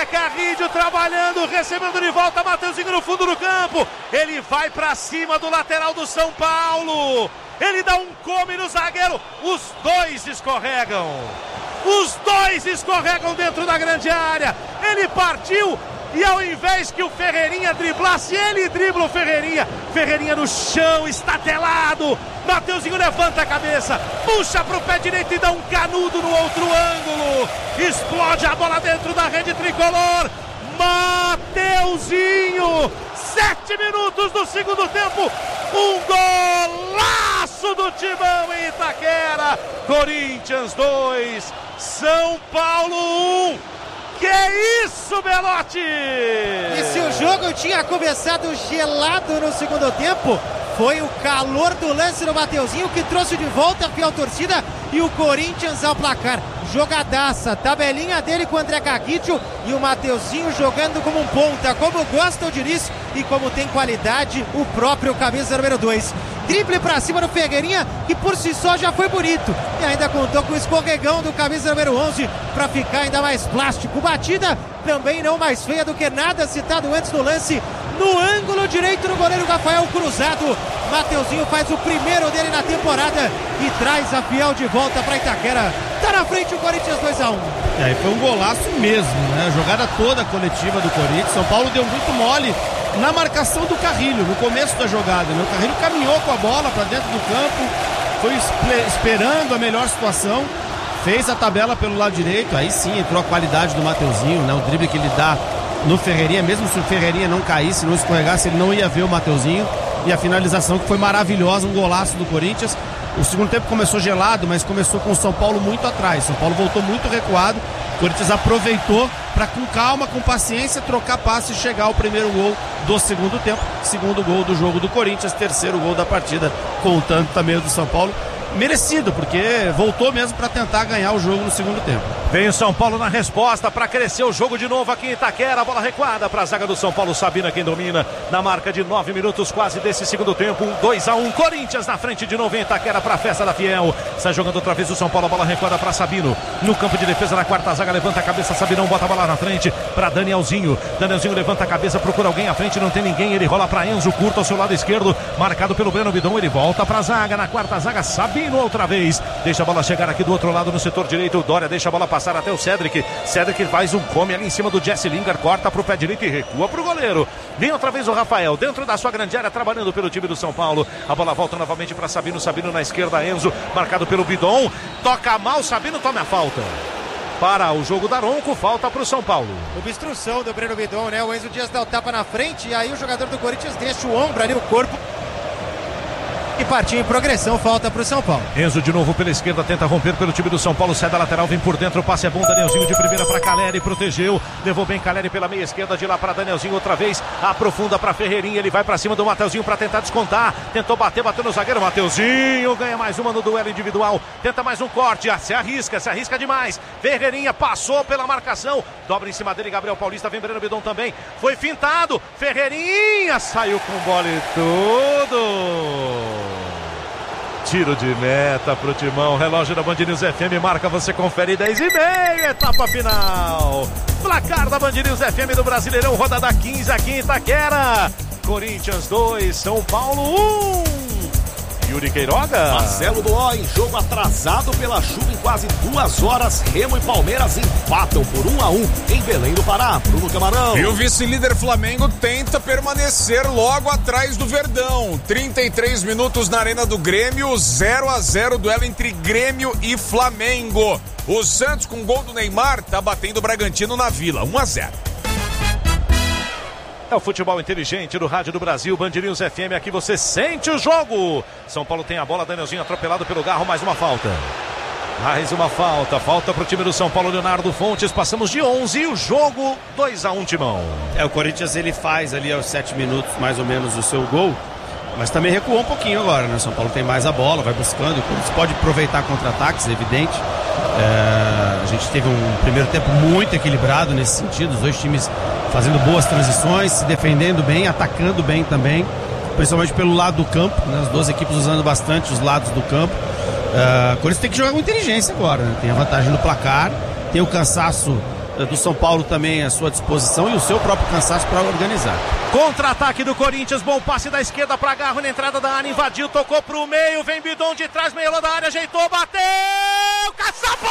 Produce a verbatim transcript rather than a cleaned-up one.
André Carrillo trabalhando, recebendo de volta, Mateuzinho no fundo do campo. Ele vai pra cima do lateral do São Paulo. Ele dá um come no zagueiro. Os dois escorregam. Os dois escorregam dentro da grande área. Ele partiu. E ao invés que o Ferreirinha driblasse, ele dribla o Ferreirinha. Ferreirinha no chão, estatelado. Mateuzinho levanta a cabeça, puxa pro pé direito e dá um canudo no outro ângulo. Explode a bola dentro da rede tricolor. Mateuzinho, sete minutos do segundo tempo. Um golaço do Timão em Itaquera. Corinthians dois, São Paulo um. Que isso, Belotti! E se o jogo tinha começado gelado no segundo tempo, foi o calor do lance do Mateuzinho que trouxe de volta a fiel torcida e o Corinthians ao placar. Jogadaça, tabelinha dele com o André Carrillo e o Mateuzinho jogando como um ponta, como gosta o Diniz e como tem qualidade o próprio camisa número dois. Drible pra cima do Ferreirinha, que por si só já foi bonito. E ainda contou com o escorregão do camisa número onze para ficar ainda mais plástico. Batida também não mais feia do que nada citado antes no lance. No ângulo direito do goleiro Rafael cruzado. Mateuzinho faz o primeiro dele na temporada e traz a fiel de volta para Itaquera. Tá na frente o Corinthians dois a um. E aí foi um golaço mesmo, né? A jogada toda coletiva do Corinthians. São Paulo deu muito mole na marcação do Carrillo, no começo da jogada, né? O Carrillo caminhou com a bola para dentro do campo, foi esperando a melhor situação, fez a tabela pelo lado direito, aí sim entrou a qualidade do Mateuzinho, né? O drible que ele dá no Ferreirinha, mesmo se o Ferreirinha não caísse, não escorregasse, ele não ia ver o Mateuzinho. E a finalização que foi maravilhosa, um golaço do Corinthians. O segundo tempo começou gelado, mas começou com o São Paulo muito atrás. São Paulo voltou muito recuado. O Corinthians aproveitou para, com calma, com paciência, trocar passe e chegar ao primeiro gol do segundo tempo. Segundo gol do jogo do Corinthians, terceiro gol da partida, contando também o do São Paulo. Merecido, porque voltou mesmo para tentar ganhar o jogo no segundo tempo. Vem o São Paulo na resposta para crescer o jogo de novo aqui em Itaquera. Bola recuada para a zaga do São Paulo. Sabina quem domina na marca de nove minutos quase desse segundo tempo. dois a um. Corinthians na frente de novo em Itaquera para a festa da Fiel. Está jogando outra vez o São Paulo. A bola recuada para Sabino. No campo de defesa na quarta zaga. Levanta a cabeça. Sabinão bota a bola na frente para Danielzinho. Danielzinho levanta a cabeça. Procura alguém à frente. Não tem ninguém. Ele rola para Enzo Curto ao seu lado esquerdo. Marcado pelo Breno Bidon. Ele volta para a zaga. Na quarta zaga. Sabino outra vez. Deixa a bola chegar aqui do outro lado no setor direito. O Dória deixa a bola passar até o Cedric. Cedric faz um come ali em cima do Jesse Lingard. Corta pro pé direito e recua pro goleiro. Vem outra vez o Rafael dentro da sua grande área trabalhando pelo time do São Paulo. A bola volta novamente para Sabino. Sabino na esquerda. Enzo marcado pelo Bidon. Toca mal. Sabino toma a falta. Para o jogo da Ronco, falta para o São Paulo. Obstrução do Breno Bidon, né? O Enzo Dias dá o tapa na frente e aí o jogador do Corinthians deixa o ombro ali, o corpo. E partiu em progressão, falta para o São Paulo. Enzo de novo pela esquerda, tenta romper pelo time do São Paulo, sai da lateral, vem por dentro, o passe é bom, Danielzinho de primeira para Caleri, protegeu, levou bem Caleri pela meia esquerda, de lá para Danielzinho outra vez, aprofunda para Ferreirinha, ele vai para cima do Mateuzinho para tentar descontar, tentou bater, bateu no zagueiro, Mateuzinho ganha mais uma no duelo individual, tenta mais um corte, ah, se arrisca, se arrisca demais, Ferreirinha passou pela marcação, dobra em cima dele, Gabriel Paulista, vem Breno Bidon também, foi fintado, Ferreirinha saiu com bola e tudo. Tiro de meta pro Timão, relógio da Band News F M, marca, você confere, dez e meia, etapa final. Placar da Band News F M do Brasileirão, rodada quinze aqui em Itaquera. Corinthians dois, São Paulo um. Yuri Queiroga. Marcelo Doó em jogo atrasado pela chuva em quase duas horas. Remo e Palmeiras empatam por um a um em Belém do Pará. Bruno Camarão. E o vice-líder Flamengo tenta permanecer logo atrás do Verdão. trinta e três minutos na Arena do Grêmio, zero a zero, duelo entre Grêmio e Flamengo. O Santos, com gol do Neymar, tá batendo o Bragantino na Vila, um a zero. É o futebol inteligente do Rádio do Brasil, Band News F M, aqui você sente o jogo. São Paulo tem a bola, Danielzinho atropelado pelo Garro, mais uma falta. Mais uma falta, falta pro time do São Paulo, Leonardo Fontes, passamos de onze e o jogo dois a um, Timão. É, o Corinthians ele faz ali aos sete minutos mais ou menos o seu gol, mas também recuou um pouquinho agora, né? São Paulo tem mais a bola, vai buscando, o Corinthians pode aproveitar contra-ataques, é evidente. É, a gente teve um primeiro tempo muito equilibrado nesse sentido, os dois times fazendo boas transições, se defendendo bem, atacando bem também, principalmente pelo lado do campo, né? As duas equipes usando bastante os lados do campo. Uh, o Corinthians tem que jogar com inteligência agora, né? Tem a vantagem no placar, tem o cansaço do São Paulo também à sua disposição e o seu próprio cansaço para organizar. Contra-ataque do Corinthians, bom passe da esquerda para Garro na entrada da área, invadiu, tocou pro meio, vem Bidon de trás, meio da área, ajeitou, bateu, caçapou!